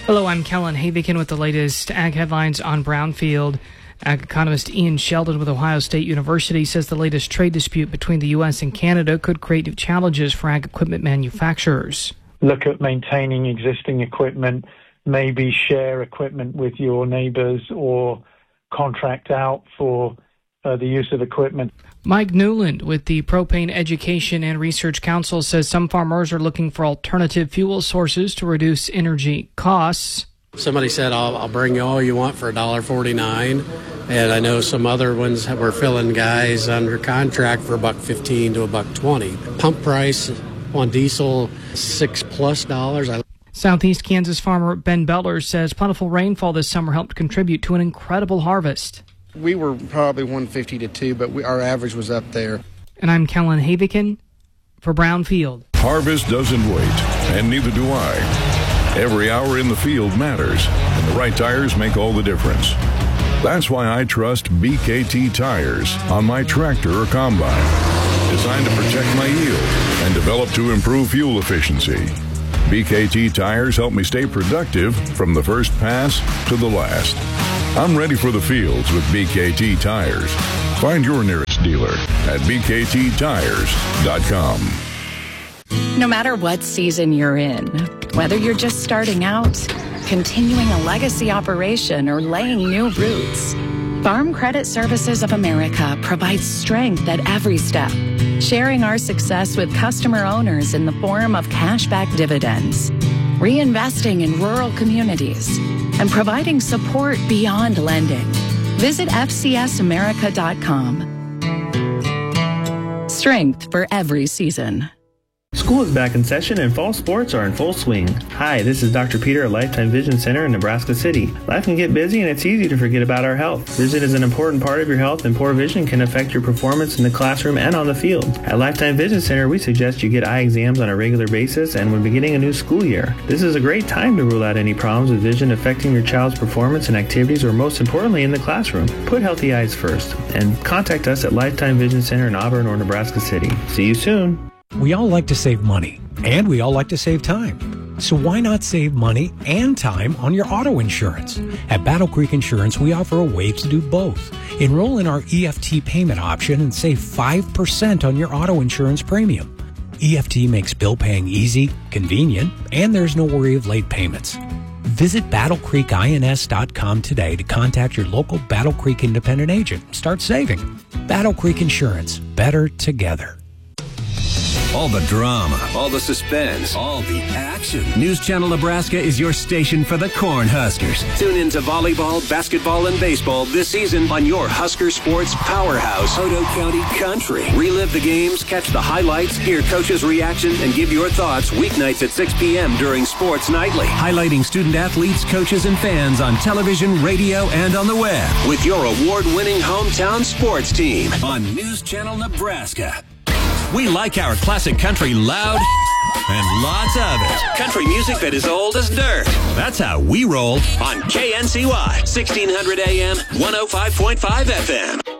Hello, I'm Kellen Havikin with the latest ag headlines on Brownfield. Ag economist Ian Sheldon with Ohio State University says the latest trade dispute between the U.S. and Canada could create new challenges for ag equipment manufacturers. Look at maintaining existing equipment, maybe share equipment with your neighbors or contract out for the use of equipment. Mike Newland with the Propane Education and Research Council says some farmers are looking for alternative fuel sources to reduce energy costs. Somebody said, I'll bring you all you want for $1.49. And I know some other ones were filling guys under contract for $1.15 to $1.20. Pump price on diesel, $6+ Southeast Kansas farmer Ben Beller says plentiful rainfall this summer helped contribute to an incredible harvest. We were probably 150 to 2, but our average was up there. And I'm Kellen Havikin for Brownfield. Harvest doesn't wait, and neither do I. Every hour in the field matters, and the right tires make all the difference. That's why I trust BKT tires on my tractor or combine. Designed to protect my yield and developed to improve fuel efficiency. BKT tires help me stay productive from the first pass to the last. I'm ready for the fields with BKT tires. Find your nearest dealer at bkttires.com. No matter what season you're in, whether you're just starting out, continuing a legacy operation, or laying new roots, Farm Credit Services of America provides strength at every step, sharing our success with customer owners in the form of cashback dividends, reinvesting in rural communities, and providing support beyond lending. Visit FCSAmerica.com. Strength for every season. School is back in session and fall sports are in full swing. Hi, this is Dr. Peter at Lifetime Vision Center in Nebraska City. Life can get busy and it's easy to forget about our health. Vision is an important part of your health, and poor vision can affect your performance in the classroom and on the field. At Lifetime Vision Center, we suggest you get eye exams on a regular basis and when beginning a new school year. This is a great time to rule out any problems with vision affecting your child's performance in activities or, most importantly, in the classroom. Put healthy eyes first and contact us at Lifetime Vision Center in Auburn or Nebraska City. See you soon. We all like to save money, and we all like to save time. So why not save money and time on your auto insurance? At Battle Creek Insurance, we offer a way to do both. Enroll in our EFT payment option and save 5% on your auto insurance premium. EFT makes bill paying easy, convenient, and there's no worry of late payments. Visit BattleCreekINS.com today to contact your local Battle Creek independent agent and start saving. Battle Creek Insurance, better together. All the drama, all the suspense, all the action. News Channel Nebraska is your station for the Cornhuskers. Tune in to volleyball, basketball, and baseball this season on your Husker sports powerhouse, Otoe County Country. Relive the games, catch the highlights, hear coaches' reaction, and give your thoughts weeknights at 6 p.m. during Sports Nightly. Highlighting student athletes, coaches, and fans on television, radio, and on the web. With your award-winning hometown sports team on News Channel Nebraska. We like our classic country loud and lots of it. Country music that is old as dirt. That's how we roll on KNCY, 1600 AM, 105.5 FM.